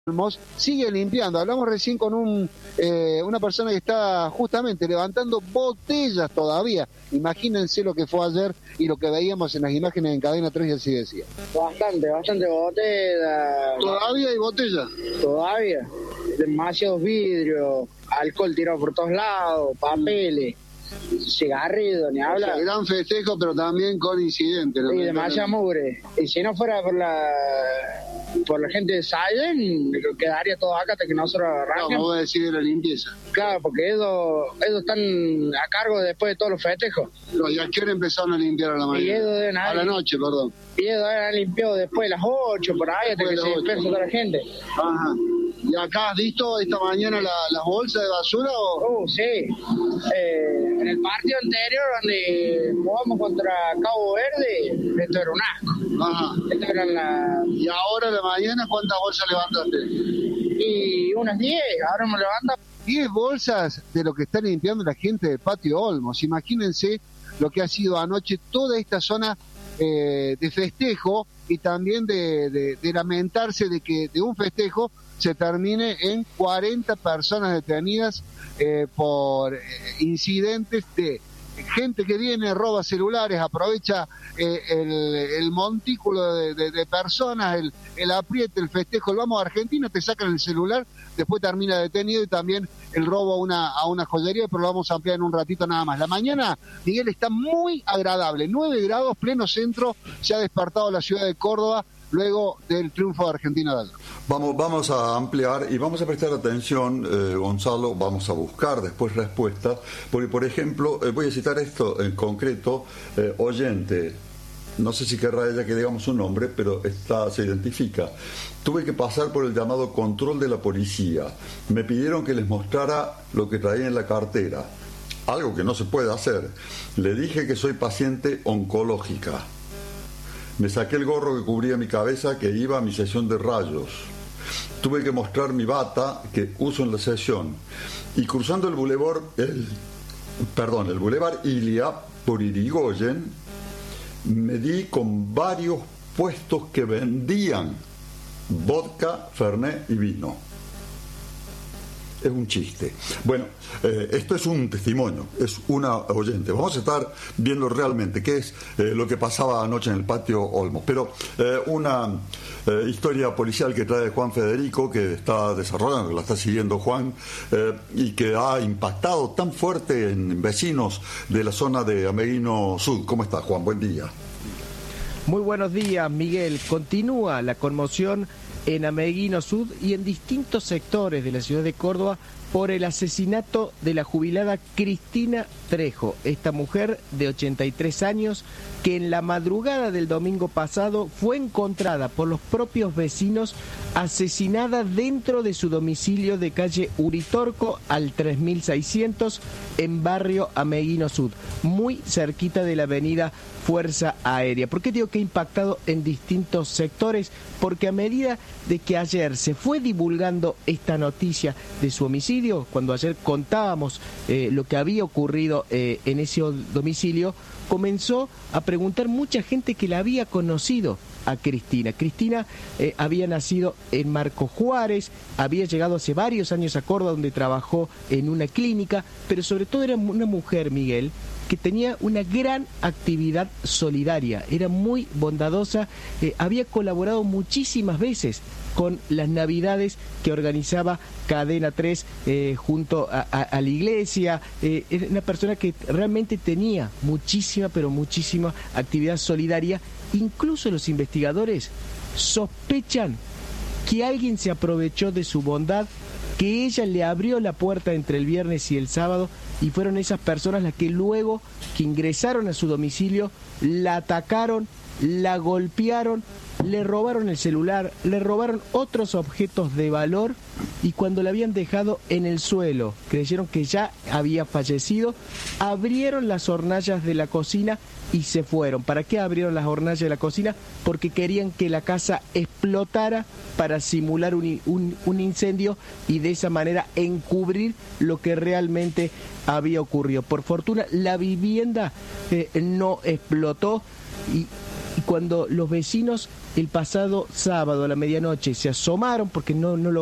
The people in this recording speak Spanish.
sigue limpiando. Hablamos recién con una persona que está justamente levantando botellas todavía. Imagínense lo que fue ayer y lo que veíamos en las imágenes en Cadena 3 y así decía. Bastante botella. ¿Todavía hay botellas? Todavía. Demasiados vidrios, alcohol tirado por todos lados, papeles, cigarrillos, ni hablar. Gran festejo, pero también con incidentes. Y demasiada mugre. Y si no fuera por la gente de Silent, quedaría todo acá hasta que nosotros arranquemos. No, voy a decir de la limpieza. Claro, porque ellos están a cargo después de todos los festejos. ¿Y a qué hora empezaron a limpiar a la mañana? A la noche, perdón. Y ellos han limpiado después de las 8, por ahí, hasta que se dispersa toda la gente. Ajá. ¿Y acá has visto esta mañana las bolsas de basura? Sí. En el partido anterior, donde jugamos contra Cabo Verde, esto era un asco. Ajá. ¿Y ahora de mañana cuántas bolsas levantaste? Y unas 10, ahora me levanto. 10 bolsas de lo que está limpiando la gente del Patio Olmos. Imagínense lo que ha sido anoche toda esta zona de festejo y también de lamentarse de que de un festejo se termine en 40 personas detenidas por incidentes de gente que viene, roba celulares, aprovecha el montículo de personas, el apriete, el festejo, el vamos a Argentina, te sacan el celular, después termina detenido y también el robo a una joyería, pero lo vamos a ampliar en un ratito nada más. La mañana, Miguel, está muy agradable, 9 grados, pleno centro, se ha despertado la ciudad de Córdoba luego del triunfo de Argentina de ayer. Vamos a ampliar y vamos a prestar atención, Gonzalo, vamos a buscar después respuestas, porque por ejemplo, voy a citar esto en concreto, oyente, no sé si querrá ella que digamos su nombre, pero se identifica. Tuve que pasar por el llamado control de la policía, me pidieron que les mostrara lo que traía en la cartera, algo que no se puede hacer. Le dije que soy paciente oncológica. Me saqué el gorro que cubría mi cabeza, que iba a mi sesión de rayos. Tuve que mostrar mi bata que uso en la sesión. Y cruzando el bulevar Ilia por Irigoyen, me di con varios puestos que vendían vodka, fernet y vino. Es un chiste. Bueno, esto es un testimonio, es una oyente. Vamos a estar viendo realmente qué es lo que pasaba anoche en el Patio Olmos. Pero una historia policial que trae Juan Federico, que está desarrollando, que la está siguiendo Juan, y que ha impactado tan fuerte en vecinos de la zona de Ameguino Sud. ¿Cómo está, Juan? Buen día. Muy buenos días, Miguel. Continúa la conmoción en Ameguino Sud y en distintos sectores de la ciudad de Córdoba por el asesinato de la jubilada Cristina Trejo, esta mujer de 83 años que en la madrugada del domingo pasado fue encontrada por los propios vecinos asesinada dentro de su domicilio de calle Uritorco al 3600 en barrio Ameguino Sud, muy cerquita de la avenida Fuerza Aérea. ¿Por qué digo que ha impactado en distintos sectores? Porque a medida de que ayer se fue divulgando esta noticia de su homicidio, cuando ayer contábamos lo que había ocurrido en ese domicilio, comenzó a preguntar mucha gente que la había conocido a Cristina. Cristina había nacido en Marco Juárez, había llegado hace varios años a Córdoba, donde trabajó en una clínica, pero sobre todo era una mujer, Miguel, que tenía una gran actividad solidaria, era muy bondadosa, había colaborado muchísimas veces con las navidades que organizaba Cadena 3 junto a la iglesia. Era una persona que realmente tenía muchísima, pero muchísima actividad solidaria. Incluso los investigadores sospechan que alguien se aprovechó de su bondad, que ella le abrió la puerta entre el viernes y el sábado, y fueron esas personas las que luego que ingresaron a su domicilio la atacaron, la golpearon, le robaron el celular, le robaron otros objetos de valor, y cuando la habían dejado en el suelo, creyeron que ya había fallecido, abrieron las hornallas de la cocina y se fueron. ¿Para qué abrieron las hornallas de la cocina? Porque querían que la casa explotara para simular un incendio y de esa manera encubrir lo que realmente había ocurrido. Por fortuna, la vivienda no explotó y y cuando los vecinos el pasado sábado a la medianoche se asomaron porque no lo